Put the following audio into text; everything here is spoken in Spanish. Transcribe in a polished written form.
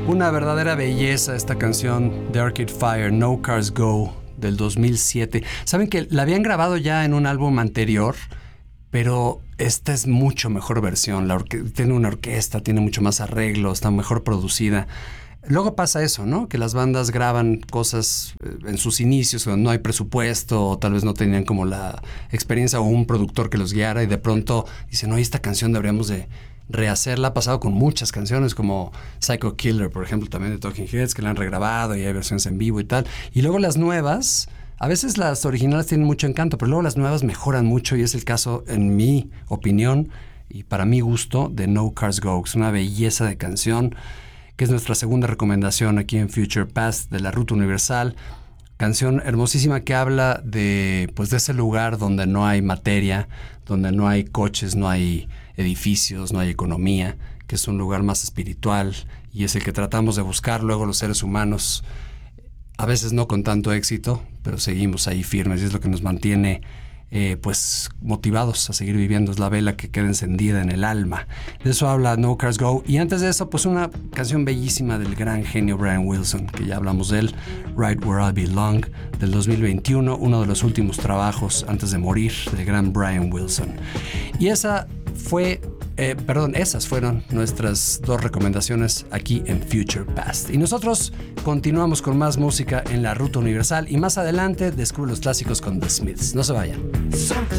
Una verdadera belleza esta canción de Arcade Fire, No Cars Go, del 2007. Saben que la habían grabado ya en un álbum anterior, pero esta es mucho mejor versión. Tiene una orquesta, tiene mucho más arreglo, está mejor producida. Luego pasa eso, ¿no? Que las bandas graban cosas en sus inicios cuando no hay presupuesto o tal vez no tenían como la experiencia o un productor que los guiara y de pronto dicen, oye, esta canción deberíamos de rehacerla. Ha pasado con muchas canciones como Psycho Killer, por ejemplo, también de Talking Heads, que la han regrabado y hay versiones en vivo y tal. Y luego las nuevas, a veces las originales tienen mucho encanto, pero luego las nuevas mejoran mucho y es el caso, en mi opinión y para mi gusto, de No Cars Go. Es una belleza de canción, que es nuestra segunda recomendación aquí en Future Past de la Ruta Universal. Canción hermosísima que habla de ese lugar donde no hay materia, donde no hay coches, no hay edificios, no hay economía, que es un lugar más espiritual y es el que tratamos de buscar luego los seres humanos, a veces no con tanto éxito, pero seguimos ahí firmes y es lo que nos mantiene motivados a seguir viviendo. Es la vela que queda encendida en el alma. De eso habla No Cars Go. Y antes de eso, una canción bellísima del gran genio Brian Wilson, que ya hablamos de él, Right Where I Belong, del 2021, uno de los últimos trabajos antes de morir del gran Brian Wilson. Y esas fueron nuestras dos recomendaciones aquí en Future Past. Y nosotros continuamos con más música en la Ruta Universal y más adelante descubre los clásicos con The Smiths. No se vayan.